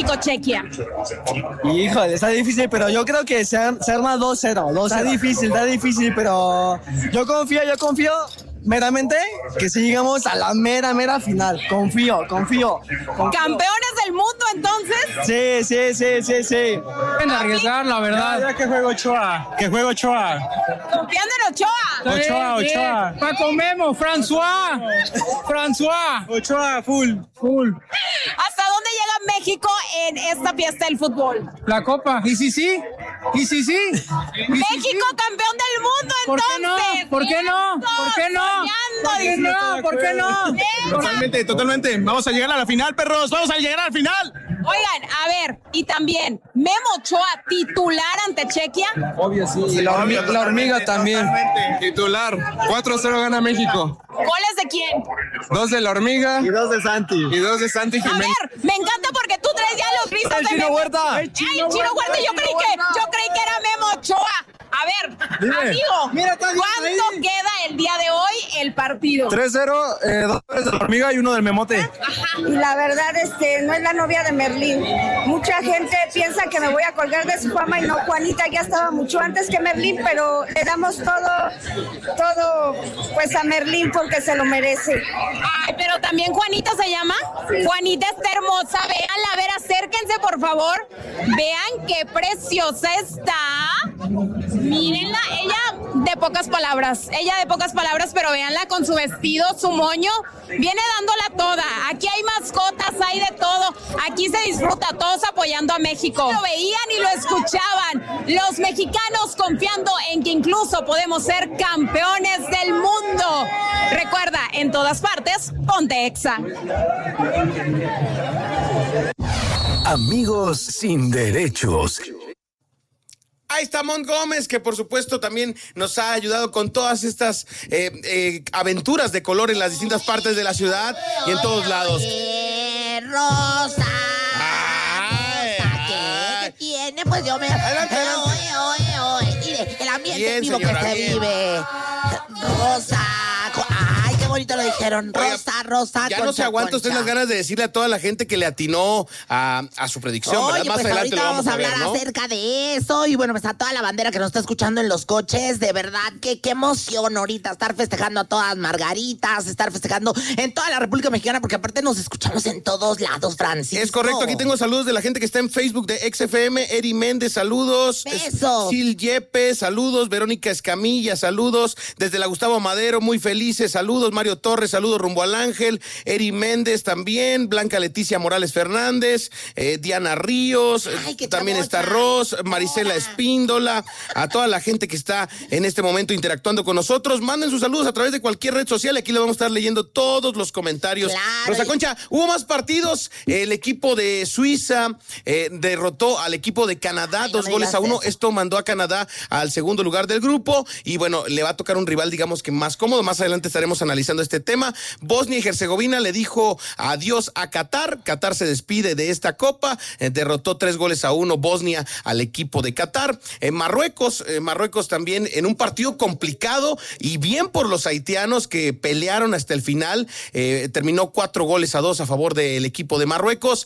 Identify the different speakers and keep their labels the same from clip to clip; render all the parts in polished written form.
Speaker 1: México-Chequia?
Speaker 2: Híjole, está difícil, pero yo creo que se arma 2-0. Está difícil, pero yo confío meramente que si llegamos a la mera final. Confío.
Speaker 1: ¿Campeones del mundo entonces?
Speaker 2: Sí.
Speaker 3: Pueden arriesgar, la verdad.
Speaker 2: Ya que juego Ochoa.
Speaker 1: ¿Confiando en Ochoa?
Speaker 3: Ochoa. Paco Memo, François.
Speaker 2: Ochoa, full.
Speaker 1: ¿Hasta dónde llega México en esta fiesta del fútbol?
Speaker 3: La Copa. ¿Y si sí?
Speaker 1: México campeón del mundo, entonces.
Speaker 3: ¿Por qué no?
Speaker 4: Totalmente. Vamos a llegar a la final, perros. Vamos a llegar a la final.
Speaker 1: Oigan, a ver, y también, Memo Ochoa, titular ante Chequia.
Speaker 2: Obvio, sí. Y la hormiga también.
Speaker 5: Titular. 4-0 gana México.
Speaker 1: ¿Goles de quién?
Speaker 5: 2 de la hormiga.
Speaker 2: Y 2 de Santi.
Speaker 5: Jiménez.
Speaker 1: A ver, me encanta porque tú traes ya los risas de
Speaker 2: Chino
Speaker 1: Memo.
Speaker 2: Huerta.
Speaker 1: Ay, Chino Huerta, yo creí que era Memo Ochoa. A ver, amigo, ¿cuánto queda el día de hoy el partido?
Speaker 2: 3-0, 2 goles de la hormiga y 1 del Memote.
Speaker 6: Y la verdad, no es la novia de Merlín. Mucha gente piensa que me voy a colgar de su fama y no, Juanita ya estaba mucho antes que Merlín, pero le damos todo pues a Merlín porque se lo merece.
Speaker 1: Ay, pero también Juanita se llama. Sí. Juanita está hermosa, véanla, a ver, acérquense por favor. Vean qué preciosa está. Mírenla, ella de pocas palabras, pero véanla con su vestido, su moño, viene dándola toda. Aquí hay mascotas, hay de todo. Aquí se disfruta, todos apoyando a México. Lo veían y lo escuchaban. Los mexicanos confiando en que incluso podemos ser campeones del mundo. Recuerda, en todas partes, ponte Exa.
Speaker 7: Amigos sin derechos.
Speaker 4: Ahí está Mont Gómez, que por supuesto también nos ha ayudado con todas estas aventuras de color en las distintas partes de la ciudad y en todos lados.
Speaker 8: Rosa. ¿Qué tiene? Pues yo me...
Speaker 4: Adelante.
Speaker 8: Oye. Mire, el ambiente
Speaker 4: Bien,
Speaker 8: vivo
Speaker 4: señora,
Speaker 8: que se
Speaker 4: bien.
Speaker 8: vive. Rosa. Ay, qué bonito lo dijeron. Rosa.
Speaker 4: Ya no se aguanta usted las ganas de decirle a toda la gente que le atinó a su predicción,
Speaker 8: Oye,
Speaker 4: ¿verdad? Más
Speaker 8: pues
Speaker 4: adelante
Speaker 8: ahorita
Speaker 4: lo vamos a ver,
Speaker 8: hablar
Speaker 4: ¿no?
Speaker 8: acerca de eso. Y bueno, pues a toda la bandera que nos está escuchando en los coches, de verdad, qué emoción ahorita estar festejando a todas Margaritas, estar festejando en toda la República Mexicana, porque aparte nos escuchamos en todos lados, Francisco.
Speaker 4: Es correcto, aquí tengo saludos de la gente que está en Facebook de XFM, Eri Méndez, saludos.
Speaker 8: Besos.
Speaker 4: Sil Yepes, saludos. Verónica Escamilla, saludos. Desde la Gustavo Madero, muy felices, saludos. Mario Torres, saludos rumbo al Ángel. Eri Méndez también. Blanca Leticia Morales Fernández. Diana Ríos.
Speaker 8: Ay, qué
Speaker 4: también
Speaker 8: chamocha.
Speaker 4: está Ros. Marisela Espíndola. A toda la gente que está en este momento interactuando con nosotros. Manden sus saludos a través de cualquier red social. Aquí le vamos a estar leyendo todos los comentarios.
Speaker 8: Claro.
Speaker 4: Rosa Concha, hubo más partidos. El equipo de Suiza derrotó al equipo de Canadá, 2-1. Esto mandó a Canadá al segundo lugar del grupo. Y bueno, le va a tocar un rival, digamos que más cómodo. Más adelante estaremos analizando este tema. Bosnia y Herzegovina le dijo adiós a Qatar. Qatar se despide de esta copa. Derrotó 3-1 Bosnia al equipo de Qatar. Marruecos también en un partido complicado y bien por los haitianos que pelearon hasta el final. Terminó 4-2 a favor del equipo de Marruecos.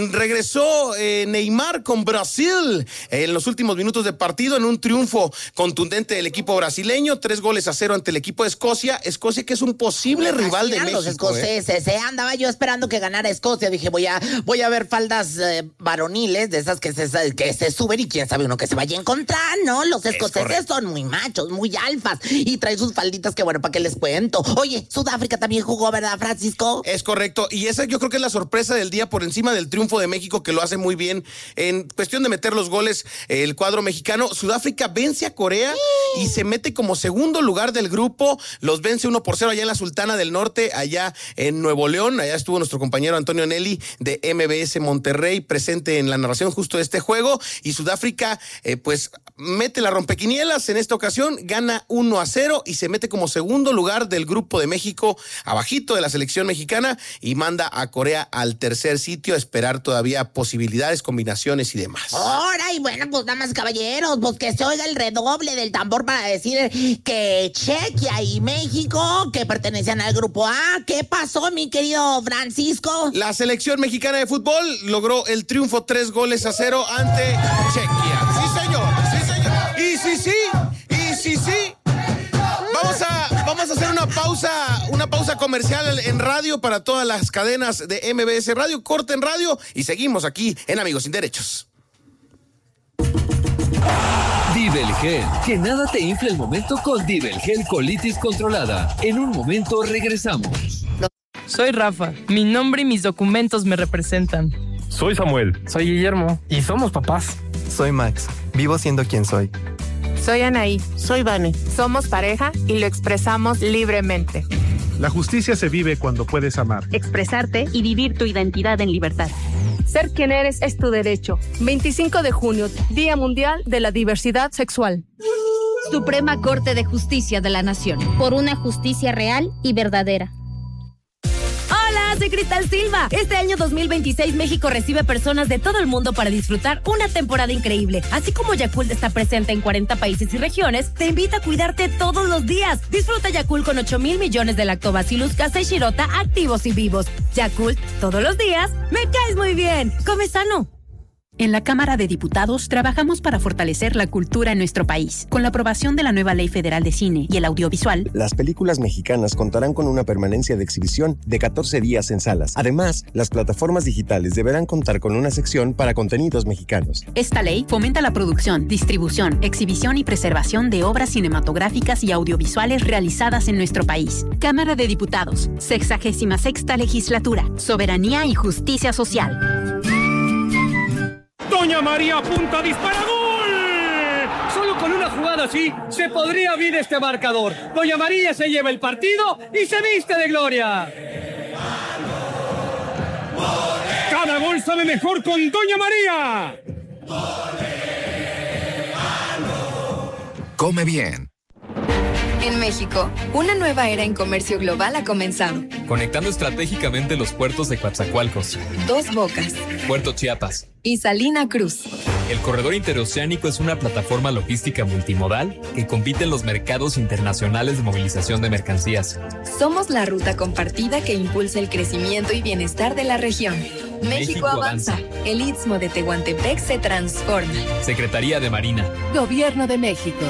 Speaker 4: Regresó Neymar con Brasil en los últimos minutos de partido en un triunfo contundente del equipo brasileño. 3-0 ante el equipo de Escocia. Escocia que es un posible rival de México.
Speaker 8: Los escoceses, andaba yo esperando que ganara Escocia. Dije, voy a ver faldas varoniles de esas que se suben y quién sabe uno que se vaya a encontrar, ¿no? Los escoceses son muy machos, muy alfas y traen sus falditas que bueno, ¿para qué les cuento? Oye, Sudáfrica también jugó, ¿verdad, Francisco?
Speaker 4: Es correcto, y esa yo creo que es la sorpresa del día por encima del triunfo de México, que lo hace muy bien en cuestión de meter los goles el cuadro mexicano. Sudáfrica vence a Corea y se mete como segundo lugar del grupo. Los vence 1-0 allá en la Sultana del Norte, allá en Nuevo León. Allá estuvo nuestro compañero Antonio Nelly de MBS Monterrey presente en la narración justo de este juego. Y Sudáfrica pues mete la rompequinielas en esta ocasión, gana 1-0 y se mete como segundo lugar del grupo de México, abajito de la selección mexicana, y manda a Corea al tercer sitio a esperar todavía posibilidades, combinaciones y demás.
Speaker 8: Ahora, y bueno, pues damas y caballeros, pues que se oiga el redoble del tambor para decir que Chequia y México, que pertenecen pertenecían al grupo A. ¿Qué pasó, mi querido Francisco?
Speaker 4: La selección mexicana de fútbol logró el triunfo 3-0 ante Chequia. Sí, señor. Y sí. Vamos a hacer una pausa comercial en radio para todas las cadenas de MBS Radio. Corte en radio y seguimos aquí en Amigos Sin Derechos.
Speaker 9: Divelgel, que nada te infle el momento con Divelgel colitis controlada. En un momento regresamos.
Speaker 10: Soy Rafa, mi nombre y mis documentos me representan.
Speaker 11: Soy Samuel.
Speaker 3: Soy Guillermo y somos papás.
Speaker 12: Soy Max, vivo siendo quien soy.
Speaker 13: Soy Anaí.
Speaker 14: Soy Vane.
Speaker 13: Somos pareja y lo expresamos libremente.
Speaker 15: La justicia se vive cuando puedes amar,
Speaker 16: expresarte y vivir tu identidad en libertad.
Speaker 17: Ser quien eres es tu derecho. 25 de junio, Día Mundial de la Diversidad Sexual.
Speaker 16: Suprema Corte de Justicia de la Nación.
Speaker 18: Por una justicia real y verdadera.
Speaker 19: Hola, soy Cristal Silva. Este año 2026 México recibe personas de todo el mundo para disfrutar una temporada increíble. Así como Yakult está presente en 40 países y regiones, te invita a cuidarte todos los días. Disfruta Yakult con 8,000 millones de Lactobacillus casei shirota activos y vivos. Yakult, todos los días, me caes muy bien. Come sano.
Speaker 20: En la Cámara de Diputados trabajamos para fortalecer la cultura en nuestro país. Con la aprobación de la nueva Ley Federal de Cine y el Audiovisual,
Speaker 21: las películas mexicanas contarán con una permanencia de exhibición de 14 días en salas. Además, las plataformas digitales deberán contar con una sección para contenidos mexicanos.
Speaker 20: Esta ley fomenta la producción, distribución, exhibición y preservación de obras cinematográficas y audiovisuales realizadas en nuestro país. Cámara de Diputados, 66ª Legislatura, Soberanía y Justicia Social.
Speaker 3: Doña María apunta, dispara, ¡gol! Solo con una jugada así se podría abrir este marcador. Doña María se lleva el partido y se viste de gloria. Cada gol sabe mejor con Doña María.
Speaker 7: Come bien.
Speaker 22: En México, una nueva era en comercio global ha comenzado.
Speaker 23: Conectando estratégicamente los puertos de Coatzacoalcos,
Speaker 22: Dos Bocas,
Speaker 23: Puerto Chiapas
Speaker 22: y Salina Cruz.
Speaker 23: El corredor interoceánico es una plataforma logística multimodal que compite en los mercados internacionales de movilización de mercancías.
Speaker 22: Somos la ruta compartida que impulsa el crecimiento y bienestar de la región. México avanza. El Istmo de Tehuantepec se transforma.
Speaker 23: Secretaría de Marina.
Speaker 19: Gobierno de México.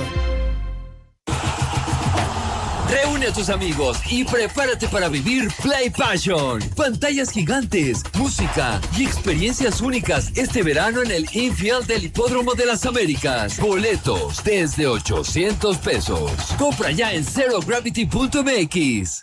Speaker 9: Reúne a tus amigos y prepárate para vivir Play Passion. Pantallas gigantes, música y experiencias únicas este verano en el infield del Hipódromo de las Américas. Boletos desde 800 pesos. Compra ya en zerogravity.mx.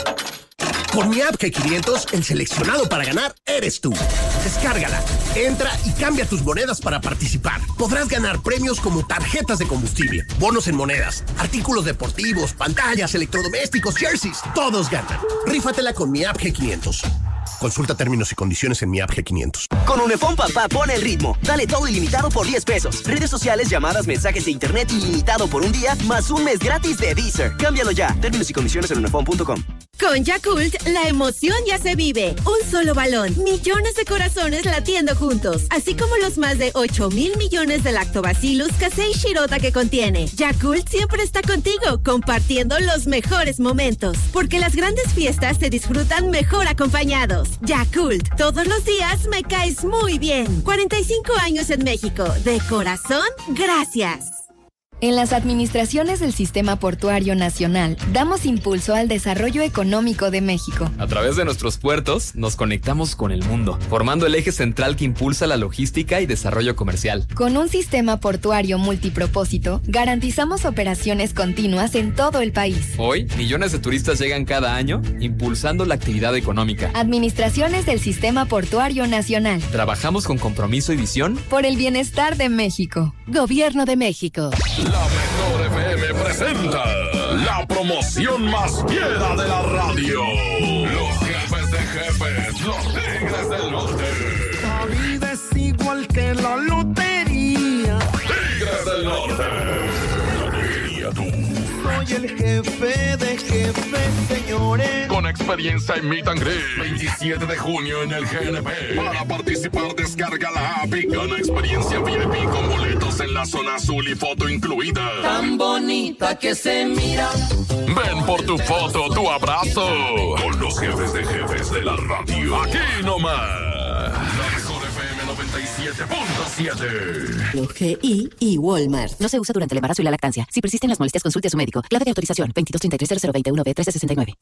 Speaker 24: Con mi app G500, el seleccionado para ganar eres tú. Descárgala, entra y cambia tus monedas para participar. Podrás ganar premios como tarjetas de combustible, bonos en monedas, artículos deportivos, pantallas, electrodomésticos, jerseys. Todos ganan. Rífatela con mi app G500. Consulta términos y condiciones en mi app G500.
Speaker 25: Con Unifón Papá pone el ritmo. Dale todo ilimitado por 10 pesos. Redes sociales, llamadas, mensajes de internet ilimitado por un día, más un mes gratis de Deezer. Cámbialo ya. Términos y condiciones en unifón.com.
Speaker 19: Con Yakult, la emoción ya se vive. Un solo balón, millones de corazones latiendo juntos, así como los más de 8,000 millones de Lactobacillus casei shirota que contiene. Yakult siempre está contigo, compartiendo los mejores momentos, porque las grandes fiestas se disfrutan mejor acompañados. Yakult, todos los días me caes muy bien. 45 años en México, de corazón, gracias.
Speaker 22: En las administraciones del Sistema Portuario Nacional, damos impulso al desarrollo económico de México.
Speaker 23: A través de nuestros puertos, nos conectamos con el mundo, formando el eje central que impulsa la logística y desarrollo comercial.
Speaker 22: Con un sistema portuario multipropósito, garantizamos operaciones continuas en todo el país.
Speaker 23: Hoy, millones de turistas llegan cada año, impulsando la actividad económica.
Speaker 22: Administraciones del Sistema Portuario Nacional.
Speaker 23: Trabajamos con compromiso y visión
Speaker 22: por el bienestar de México. Gobierno de México.
Speaker 26: La Mejor FM presenta la promoción más fiera de la radio. Los jefes de jefes, los Tigres del Norte.
Speaker 27: La vida es igual que la lotería.
Speaker 26: Tigres del Norte. La lotería tú.
Speaker 27: Soy el jefe de jefes, señores.
Speaker 26: Con experiencia en Meet and Greet. 27 de junio en el GNP. Para participar, descarga la app y gana experiencia VIP con boletos en la zona azul y foto incluida.
Speaker 27: Tan bonita que se mira.
Speaker 26: Ven por tu foto, tu abrazo. Con los jefes de la radio. Aquí nomás. La mejor FM 97.7.
Speaker 1: GI y Walmart. No se usa durante el embarazo y la lactancia. Si persisten las molestias, consulte a su médico. Clave de autorización 22330021B1369.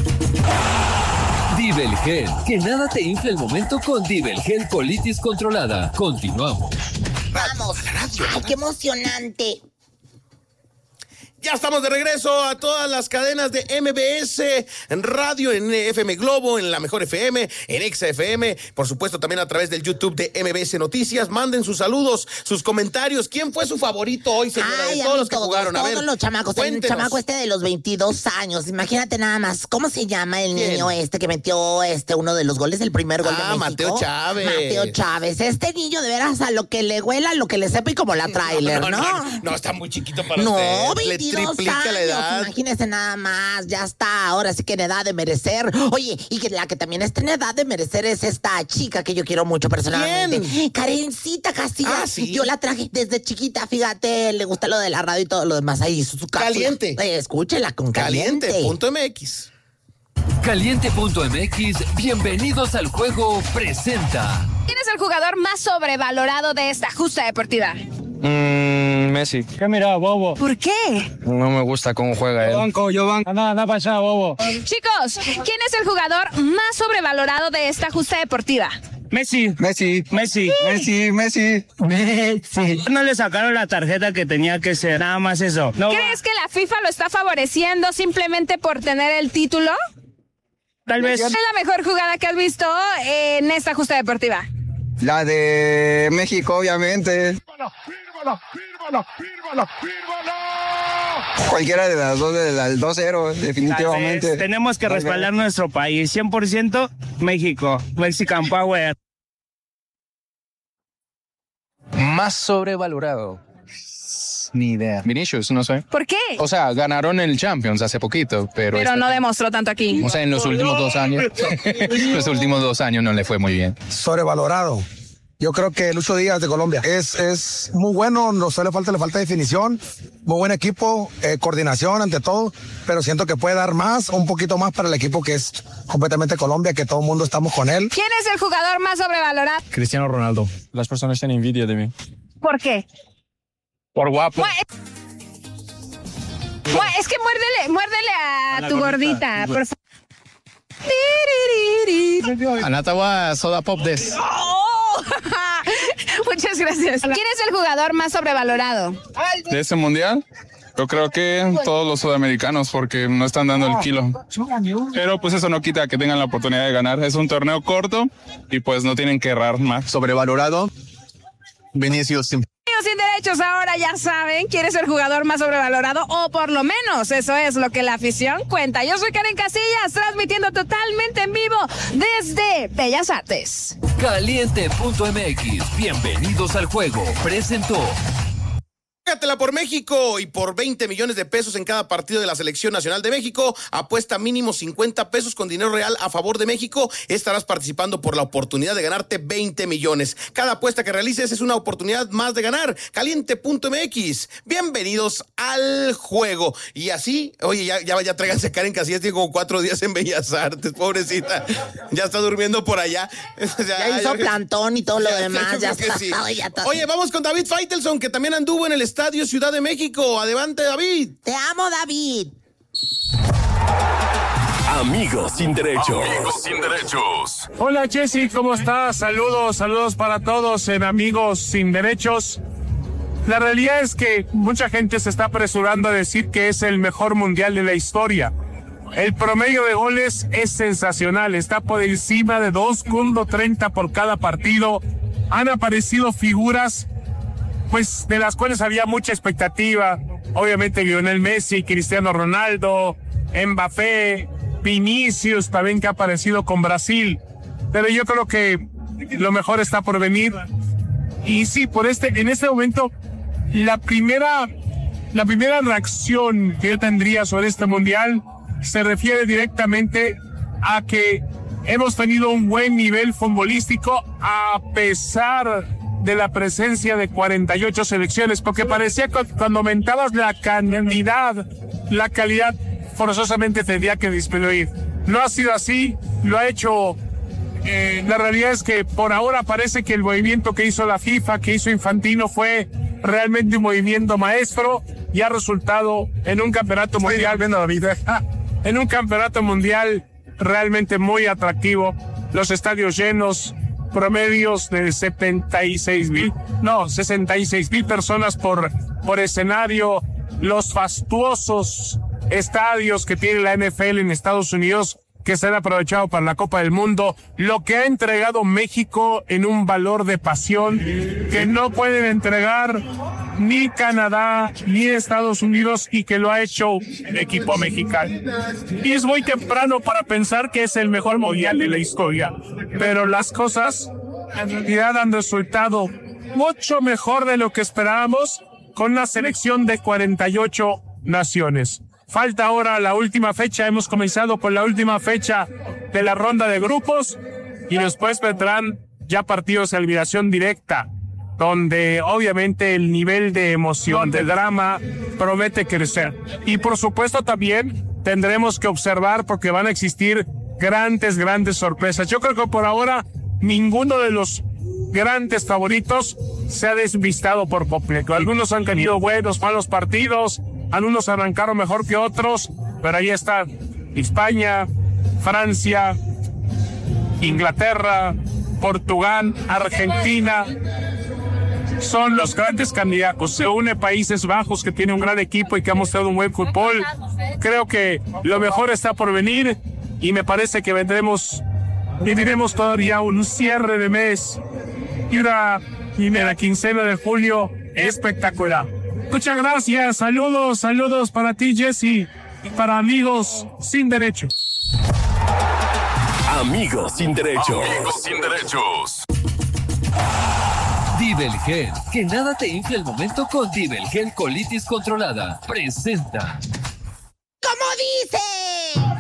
Speaker 9: Divel Gel. Que nada te infle el momento con Divel Gel Colitis Controlada. Continuamos.
Speaker 2: Vamos. Ay, qué emocionante.
Speaker 4: Ya estamos de regreso a todas las cadenas de MBS en radio, en FM Globo, en La Mejor FM, en Exa FM, por supuesto también a través del YouTube de MBS Noticias. Manden sus saludos, sus comentarios. ¿Quién fue su favorito hoy, señora?
Speaker 2: Ay,
Speaker 4: de todos los que jugaron. A ver,
Speaker 2: todos los chamacos.
Speaker 4: Cuéntenos.
Speaker 2: El chamaco de los 22 años. Imagínate nada más. ¿Cómo se llama el niño que metió uno de los goles, el primer gol de México?
Speaker 4: Mateo Chávez.
Speaker 2: Mateo Chávez. Este niño de veras a lo que le huela, lo que le sepa y como la trailer, ¿no?
Speaker 4: No, está muy chiquito para
Speaker 2: no,
Speaker 4: usted.
Speaker 2: 22
Speaker 4: triplica
Speaker 2: años,
Speaker 4: la edad.
Speaker 2: Imagínese nada más, ya está, ahora sí que en edad de merecer. Oye, y que la que también está en edad de merecer es esta chica que yo quiero mucho personalmente.
Speaker 4: ¿Quién?
Speaker 2: Karencita Castilla.
Speaker 4: ¿Sí?
Speaker 2: Yo la traje desde chiquita, fíjate, le gusta lo de la radio y todo lo demás. Ahí su cápsula.
Speaker 4: Caliente.
Speaker 2: Escúchela con Caliente.
Speaker 4: Caliente.mx.
Speaker 9: Caliente.mx, bienvenidos al juego, presenta.
Speaker 5: ¿Quién es el jugador más sobrevalorado de esta justa deportiva?
Speaker 6: Messi. ¿Qué mira, bobo?
Speaker 5: ¿Por qué?
Speaker 6: No me gusta cómo juega él. Yo banco. Nada para allá, bobo.
Speaker 5: Chicos, ¿quién es el jugador más sobrevalorado de esta justa deportiva?
Speaker 6: Messi. No le sacaron la tarjeta que tenía que ser, nada más eso. No
Speaker 5: ¿Crees que la FIFA lo está favoreciendo simplemente por tener el título?
Speaker 6: Tal vez.
Speaker 5: ¿Cuál es la mejor jugada que has visto en esta justa deportiva?
Speaker 6: La de México, obviamente.
Speaker 27: Fírmalo.
Speaker 6: Cualquiera de las dos, del 2-0, definitivamente. Tenemos que respaldar nuestro país, 100% México, Mexican Power.
Speaker 8: Más sobrevalorado. Ni idea. Vinicius, no sé.
Speaker 5: ¿Por qué?
Speaker 8: O sea, ganaron el Champions hace poquito, pero
Speaker 5: no demostró tanto aquí.
Speaker 8: O sea, en los últimos 2 años. Los últimos 2 años no le fue muy bien.
Speaker 11: Sobrevalorado. Yo creo que Lucho Díaz de Colombia es muy bueno, le falta definición, muy buen equipo, coordinación ante todo, pero siento que puede dar más, un poquito más para el equipo que es completamente Colombia, que todo el mundo estamos con él.
Speaker 5: ¿Quién es el jugador más sobrevalorado?
Speaker 8: Cristiano Ronaldo. Las personas tienen envidia de mí.
Speaker 5: ¿Por qué?
Speaker 8: Por guapo.
Speaker 5: Es que muérdele a tu gordita, por favor.
Speaker 8: Anatawa Soda Pop Des.
Speaker 5: Muchas gracias. ¿Quién es el jugador más sobrevalorado?
Speaker 8: ¿De ese mundial? Yo creo que todos los sudamericanos, porque no están dando el kilo. Pero pues eso no quita que tengan la oportunidad de ganar. Es un torneo corto y pues no tienen que errar más.
Speaker 11: Sobrevalorado, Vinicius.
Speaker 5: Sin derechos, ahora ya saben quién es el jugador más sobrevalorado, o por lo menos eso es lo que la afición cuenta. Yo soy Karen Casillas, transmitiendo totalmente en vivo desde Bellas Artes.
Speaker 9: Caliente.mx, bienvenidos al juego, presentó.
Speaker 4: Juégatela por México y por 20 millones de pesos en cada partido de la Selección Nacional de México. Apuesta mínimo 50 pesos con dinero real a favor de México. Estarás participando por la oportunidad de ganarte 20 millones. Cada apuesta que realices es una oportunidad más de ganar. Caliente.mx. Bienvenidos al juego. Y así, oye, ya tráiganse a Karen Casillas, tiene como 4 días en Bellas Artes, pobrecita. Ya está durmiendo por allá.
Speaker 2: Ya hizo plantón y todo lo demás. Ya está.
Speaker 4: Sí. Oye, vamos con David Faitelson, que también anduvo en el Estadio Ciudad de México. Adelante, David.
Speaker 2: Te amo, David.
Speaker 26: Amigos sin derechos.
Speaker 15: Hola, Jessy, ¿cómo estás? Saludos para todos en Amigos sin Derechos. La realidad es que mucha gente se está apresurando a decir que es el mejor mundial de la historia. El promedio de goles es sensacional, está por encima de 2.30 por cada partido. Han aparecido figuras pues de las cuales había mucha expectativa. Obviamente Lionel Messi, Cristiano Ronaldo, Mbappé, Vinicius también, que ha aparecido con Brasil. Pero yo creo que lo mejor está por venir. Y sí, en este momento, la primera La primera reacción que yo tendría sobre este mundial se refiere directamente a que hemos tenido un buen nivel futbolístico a pesar de la presencia de 48 selecciones, porque parecía que cuando aumentabas la cantidad, la calidad forzosamente tendría que disminuir. No ha sido así, lo ha hecho. La realidad es que por ahora parece que el movimiento que hizo la FIFA, que hizo Infantino, fue realmente un movimiento maestro y ha resultado en un campeonato mundial. En un campeonato mundial realmente muy atractivo. Los estadios llenos, promedios de 66,000 personas por escenario, los fastuosos estadios que tiene la NFL en Estados Unidos, que se han aprovechado para la Copa del Mundo, lo que ha entregado México en un valor de pasión que no pueden entregar ni Canadá ni Estados Unidos, y que lo ha hecho el equipo mexicano. Y es muy temprano para pensar que es el mejor mundial de la historia, pero las cosas en realidad han resultado mucho mejor de lo que esperábamos, con una selección de 48 naciones. Falta ahora la última fecha. Hemos comenzado por la última fecha de la ronda de grupos y después vendrán ya partidos de eliminación directa, donde obviamente el nivel de emoción, de drama, promete crecer. Y por supuesto también tendremos que observar, porque van a existir grandes sorpresas. Yo creo que por ahora ninguno de los grandes favoritos se ha desvistado por completo. Algunos han tenido buenos, malos partidos, algunos arrancaron mejor que otros, pero ahí están España, Francia, Inglaterra, Portugal, Argentina. Son los grandes candidatos. Se une Países Bajos, que tiene un gran equipo y que ha mostrado un buen fútbol. Creo que lo mejor está por venir y me parece que viviremos todavía un cierre de mes y la quincena de julio espectacular. Muchas gracias, saludos para ti, Jesse, y para Amigos Sin Derechos.
Speaker 26: Amigos Sin Derechos. Amigos Sin Derechos.
Speaker 9: Dibelgel, que nada te infle el momento con Dibelgel Colitis Controlada. Presenta.
Speaker 2: ¿Cómo dice?